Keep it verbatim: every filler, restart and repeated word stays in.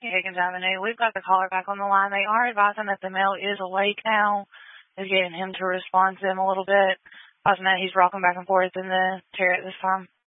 Higgins Avenue. We've got the caller back on the line. They are advising that the male is awake now. Is getting him to respond to them a little bit. Advising that he's rocking back and forth in the chair at this time.